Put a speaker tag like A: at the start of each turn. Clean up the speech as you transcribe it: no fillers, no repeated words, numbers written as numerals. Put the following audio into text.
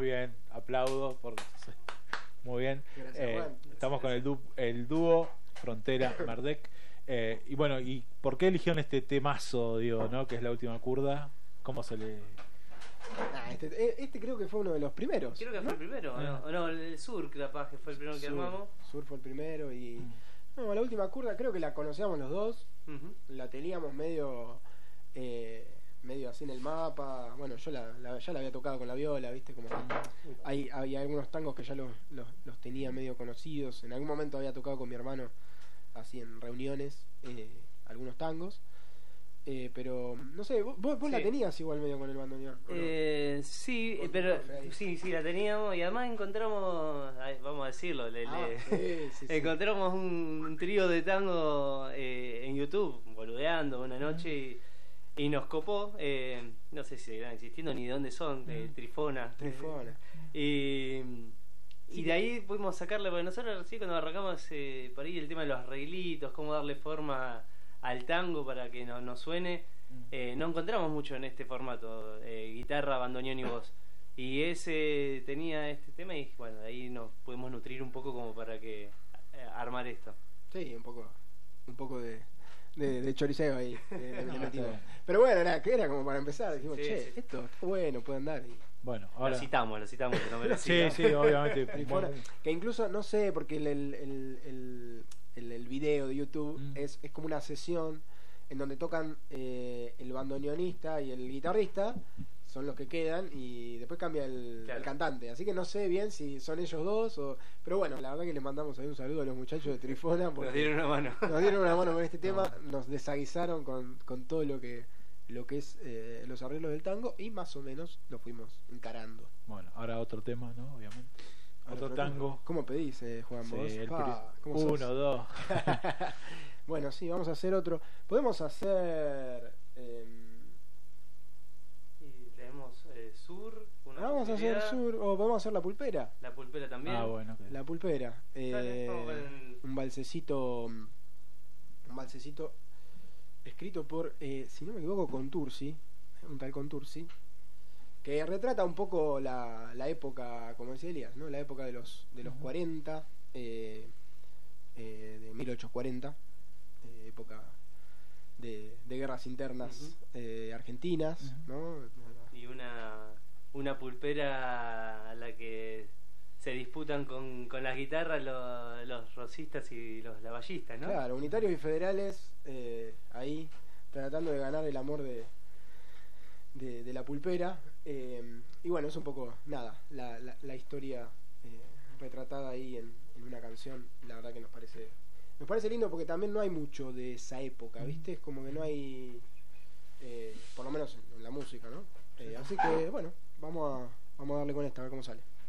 A: muy bien, aplaudo por... Muy bien.
B: Gracias, Juan.
A: Estamos con el dúo Frontera Merdec. Y bueno, ¿y por qué eligieron este temazo, digo, ¿no? Que es La Última Curda? ¿Cómo se le...?
B: Este creo que fue uno de los primeros.
C: Creo que
B: ¿no?
C: fue el primero, ¿no? No, el Sur capaz que fue el primero que armamos.
B: Sur fue el primero y... No, La Última Curda creo que la conocíamos los dos. La teníamos medio así en el mapa. Bueno, yo ya la había tocado con la viola, ¿viste? Como hay algunos tangos que ya los tenía medio conocidos. En algún momento había tocado con mi hermano así en reuniones algunos tangos. Pero no sé, vos sí. La tenías igual medio con el bandoneón, ¿no?
C: Sí, pero sí, la teníamos y además encontramos, vamos a decirlo, encontramos un trío de tango en YouTube, boludeando una noche y nos copó, no sé si seguirán existiendo ni de dónde son, de Trifona. Y de ahí pudimos sacarle, porque nosotros sí cuando arrancamos por ahí el tema de los arreglitos, cómo darle forma al tango para que nos suene, no encontramos mucho en este formato, guitarra, bandoneón y voz, y ese tenía este tema y bueno, de ahí nos pudimos nutrir un poco como para que armar esto.
B: Sí, un poco de choriceo ahí le metimos. Pero bueno, era como para empezar, dijimos, sí, esto está bueno, puede andar y...
A: Bueno, ahora...
C: Lo citamos, que no me lo
A: sí, obviamente.
B: Que incluso, no sé, porque el video de YouTube es como una sesión en donde tocan el bandoneonista y el guitarrista, son los que quedan, y después cambia el cantante. Así que no sé bien si son ellos dos o... Pero bueno, la verdad que les mandamos ahí un saludo a los muchachos de Trifona.
C: Nos dieron una mano.
B: Nos dieron una mano con este tema, nos desaguisaron con todo lo que es los arreglos del tango, y más o menos lo fuimos encarando.
A: Bueno, ahora otro tema, ¿no? Obviamente. Otro tango.
B: ¿Cómo pedís, Juan?
A: Sí,
B: vos?
A: 1, 2.
B: Bueno, sí, vamos a hacer otro. Podemos hacer...
C: tenemos Sur.
B: Vamos a hacer Sur, o podemos hacer La Pulpera.
C: La Pulpera también.
A: Bueno. Okay.
B: La Pulpera. Un balsecito escrito por, si no me equivoco, Contursi, un tal Contursi, que retrata un poco la época, como decía Elías, ¿no? La época de los 40, de 1840, época de guerras internas argentinas, ¿no?
C: Y una pulpera a la que se disputan con las guitarras los rosistas y los lavallistas, ¿no?
B: Claro, unitarios y federales ahí tratando de ganar el amor de la pulpera, y bueno, es un poco la historia retratada ahí en una canción. La verdad que nos parece lindo, porque también no hay mucho de esa época, ¿viste? Es como que no hay, por lo menos en la música, ¿no? Así que bueno, vamos a darle con esta, a ver cómo sale.